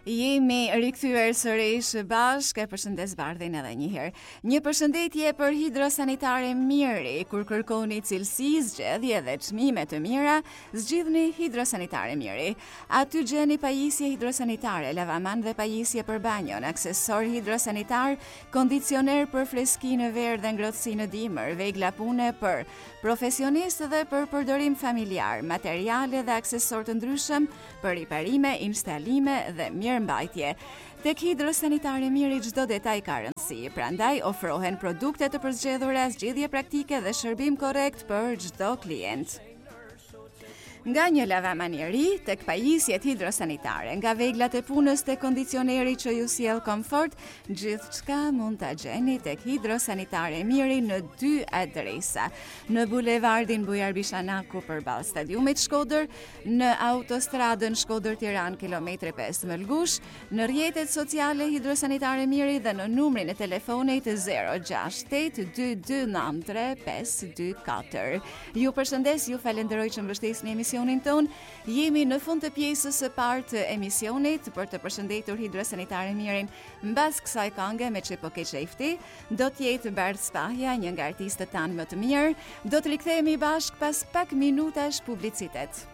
Jemi rikthyer sërish bashkë, e përshëndes Bardhin edhe një herë. Një përshëndetje për Hidrosanitare Miri, kur kërkoni cilësi, zgjedhje dhe çmime të mira, zgjidhni Hidrosanitare Miri. Aty gjeni pajisje hidrosanitare, lavaman dhe pajisje për banjon, aksesor hidrosanitar, kondicioner për freski në verë dhe ngrohtësi në dimër, vegla pune për profesionistë dhe për përdorim familjar, materiale dhe aksesor të ndryshëm për riparime, instalime dhe mirëmbajtje. Tek Hidrosanitare Miri çdo detaj ka rëndësi, prandaj ofrohen produkte të përzgjedhura, zgjidhje praktike dhe shërbim korrekt për çdo klient. Nga një lavaman i ri tek pajisjet hidrosanitare, nga veglat e punës tek kondicioneri që ju sjell komfort, gjithçka mund ta gjeni tek Hidrosanitare Miri në 2 adresa: në bulevardin Bujar Bishanaku përballë stadiumit Shkodër, në autostradën Shkodër-Tiranë kilometri 5 Mëlgush, në rrjetet sociale Hidrosanitare Miri dhe në numrin e telefonit 068 2293 524. Ju përshëndes, ju falenderoj që mbështesni emisionin ton. Jemi në fund të pjesës së parë të emisionit për të përshëndetur Hidrosanitare Mirin. Mbas kësaj këngë me Çepo Keqefti, do të jetë Bardh Spahja, një nga artistët tanë më të mirë. Do të rikthehemi bashkë pas pak minutash publicitet.